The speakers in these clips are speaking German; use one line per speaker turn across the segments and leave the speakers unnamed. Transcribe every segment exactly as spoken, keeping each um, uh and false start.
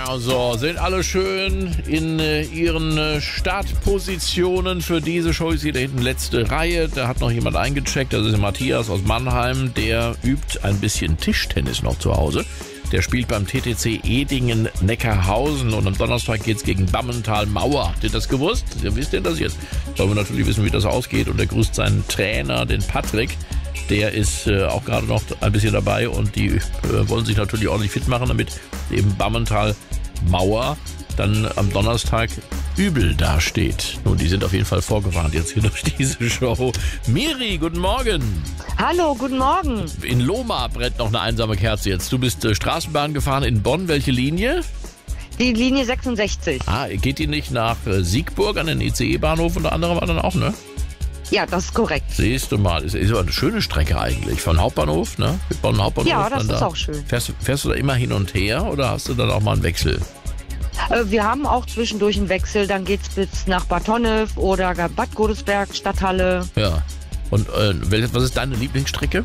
so, sind alle schön in äh, ihren äh, Startpositionen für diese Show. Ich sehe da hinten letzte Reihe, da hat noch jemand eingecheckt, das ist der Matthias aus Mannheim, der übt ein bisschen Tischtennis noch zu Hause. Der spielt beim T T C Edingen-Neckarhausen und am Donnerstag geht's gegen Bammental-Mauer. Habt ihr das gewusst? Ja, wisst ihr das jetzt? Wollen wir natürlich wissen, wie das ausgeht, und er grüßt seinen Trainer, den Patrick. Der ist äh, auch gerade noch ein bisschen dabei und die äh, wollen sich natürlich ordentlich fit machen, damit eben Bammental-Mauer dann am Donnerstag übel dasteht. Nun, die sind auf jeden Fall vorgewarnt jetzt hier durch diese Show. Miri, guten Morgen.
Hallo, guten Morgen.
In Lohmar brennt noch eine einsame Kerze jetzt. Du bist äh, Straßenbahn gefahren in Bonn. Welche Linie?
Die Linie sechsundsechzig.
Ah, geht die nicht nach äh, Siegburg an den I C E-Bahnhof unter anderem dann auch, ne?
Ja, das ist korrekt.
Siehst du mal, ist, ist aber eine schöne Strecke eigentlich. Von Hauptbahnhof, ne? Bonn Hauptbahnhof.
Ja, das ist
da.
auch schön.
Fährst, fährst du da immer hin und her oder hast du dann auch mal einen Wechsel?
Äh, wir haben auch zwischendurch einen Wechsel. Dann geht's bis nach Bad Honnef oder Bad Godesberg, Stadthalle.
Ja. Und äh, was ist deine Lieblingsstrecke?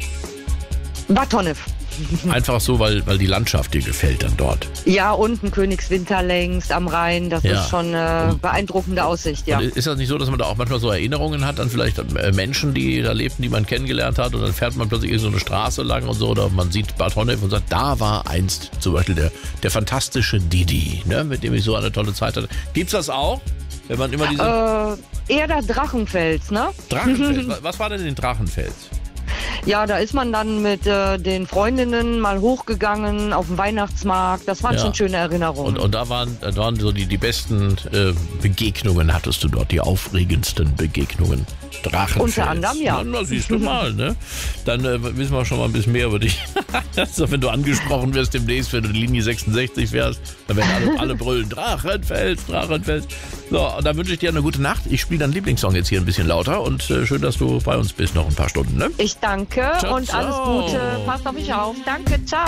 Bad Honnef.
Einfach so, weil, weil die Landschaft dir gefällt dann dort.
Ja, unten Königswinter längs am Rhein. Das
Ja.
ist schon eine äh, beeindruckende Aussicht, ja.
Und ist das nicht so, dass man da auch manchmal so Erinnerungen hat an vielleicht äh, Menschen, die da lebten, die man kennengelernt hat, und dann fährt man plötzlich so eine Straße lang und so, oder man sieht Bad Honnef und sagt, da war einst zum Beispiel der, der fantastische Didi, ne, mit dem ich so eine tolle Zeit hatte. Gibt's das auch? Wenn man immer diese
Äh, eher der Drachenfels, ne?
Drachenfels. Was- Was war denn in Drachenfels?
Ja, da ist man dann mit äh, den Freundinnen mal hochgegangen auf den Weihnachtsmarkt. Das waren
Ja.
schon schöne Erinnerungen.
Und, und da waren, da waren so die, die besten äh, Begegnungen, hattest du dort, die aufregendsten Begegnungen. Drachenfels.
Unter anderem, ja.
Na, na, siehst du mal, ne? Dann äh, wissen wir schon mal ein bisschen mehr über dich. Also, wenn du angesprochen wirst demnächst, wenn du die Linie sechsundsechzig fährst, dann werden alle, alle brüllen, Drachenfels, Drachenfels. So, und dann wünsche ich dir eine gute Nacht. Ich spiele deinen Lieblingssong jetzt hier ein bisschen lauter und äh, schön, dass du bei uns bist noch ein paar Stunden, ne?
Ich danke
Ciao,
und alles
ciao.
Gute. Passt auf mich auf. Danke, ciao.